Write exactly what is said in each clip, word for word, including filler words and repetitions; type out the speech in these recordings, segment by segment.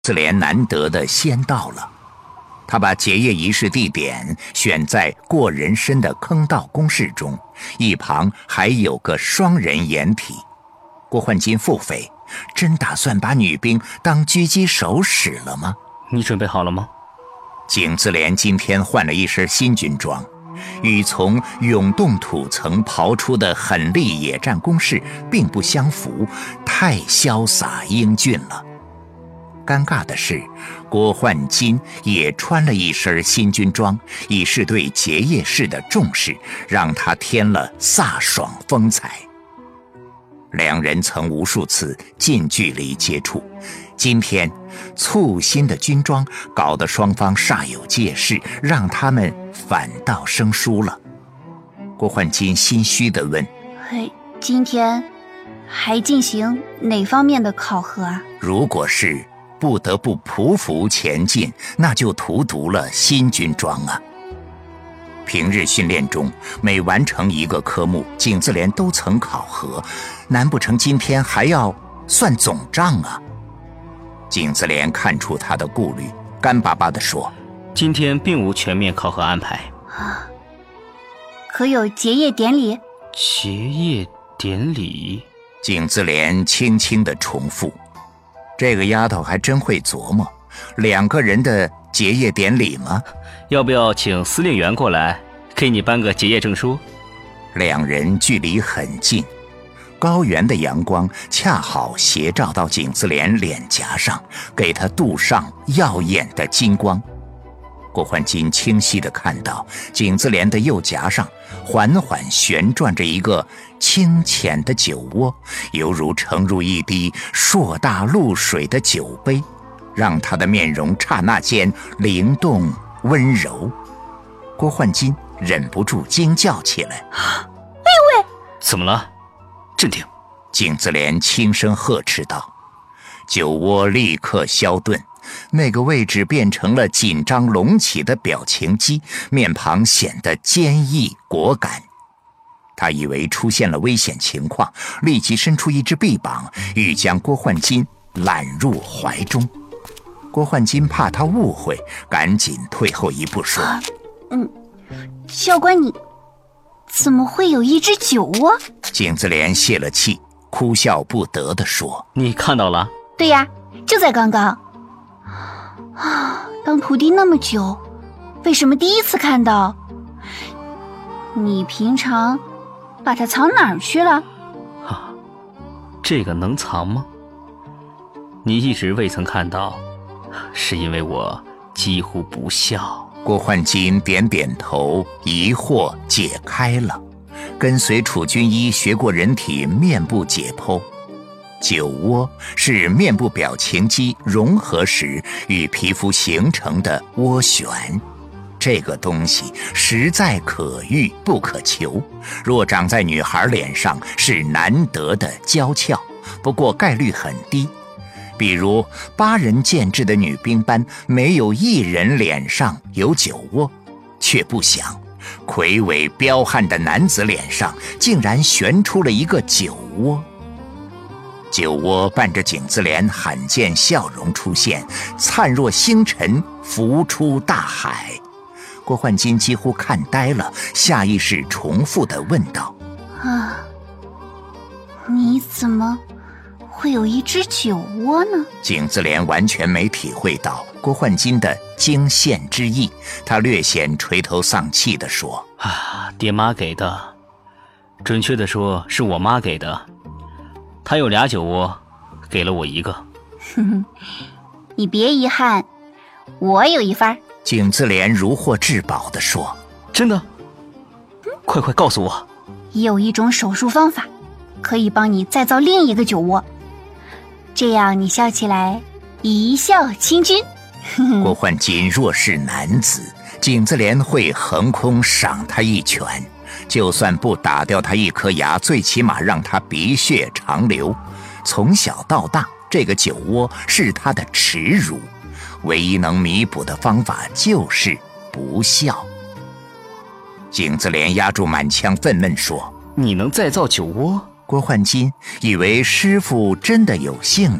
自怜难得的先到了，他把结业仪式地点选在过人参的坑道工事中，一旁还有个双人掩体。郭焕金腹诽，真打算把女兵当狙击手使了吗？ 你准备好了吗？ 景自怜今天换了一身新军装，与从永动土层刨出的狠戾野战攻势并不相符，太潇洒英俊了。尴尬的是，郭焕金也穿了一身新军装，以示对结业式的重视，让他添了飒爽风采。两人曾无数次近距离接触，今天簇新的军装搞得双方煞有介事，让他们反倒生疏了。郭焕金心虚地问： 嘿，今天还进行哪方面的考核啊？ 如果是不得不匍匐前进，那就荼毒了新军装啊。平日训练中，每完成一个科目，景自怜都曾考核，难不成今天还要算总账啊？景自怜看出他的顾虑，干巴巴地说： 今天并无全面考核安排啊。可有结业典礼？ 结业典礼？ 景自怜轻轻地重复。这个丫头还真会琢磨，两个人的结业典礼吗？ 要不要请司令员过来给你颁个结业证书？ 两人距离很近，高原的阳光恰好斜照到景自怜脸颊上，给她镀上耀眼的金光。郭焕金清晰地看到景自怜的右颊上缓缓旋转着一个清浅的酒窝，犹如盛入一滴硕大露水的酒杯，让她的面容刹那间灵动温柔。郭焕金忍不住惊叫起来： 哎呦喂！ 怎么了？镇定！ 景自怜轻声呵斥道。酒窝立刻消顿，那个位置变成了紧张隆起的表情肌，面庞显得坚毅果敢。他以为出现了危险情况，立即伸出一只臂膀，欲将郭焕金揽入怀中。郭焕金怕他误会，赶紧退后一步说： 嗯，教官你怎么会有一只酒窝？ 景自怜泄了气，哭笑不得地说： 你看到了？ 对呀，就在刚刚啊！当徒弟那么久，为什么第一次看到？你平常把它藏哪儿去了？ 啊，这个能藏吗？你一直未曾看到，是因为我几乎不笑。 郭焕金点点头，疑惑解开了。跟随楚军医学过人体面部解剖，酒窝是面部表情肌融合时与皮肤形成的涡旋，这个东西实在可遇不可求，若长在女孩脸上是难得的娇俏，不过概率很低。比如八人建制的女兵班，没有一人脸上有酒窝，却不想魁伟彪悍的男子脸上竟然悬出了一个酒窝。酒窝伴着景自怜罕见笑容出现，灿若星辰浮出大海。郭焕金几乎看呆了，下意识重复地问道： 啊，你怎么会有一只酒窝呢？ 景自怜完全没体会到郭焕金的惊羡之意，他略显垂头丧气地说： 啊，爹妈给的，准确地说是我妈给的。她有俩酒窝，给了我一个。 哼哼，你别遗憾，我有一番。 景自怜如获至宝地说： 真的？快快告诉我。 有一种手术方法，可以帮你再造另一个酒窝，这样你笑起来一笑倾君。 郭焕金若是男子，景自怜会横空赏他一拳，就算不打掉他一颗牙，最起码让他鼻血长流。从小到大，这个酒窝是他的耻辱，唯一能弥补的方法就是不笑。景自怜压住满腔愤懑说： 你能再造酒窝？ 郭焕金以为师傅真的有兴趣，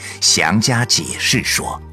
详加解释说。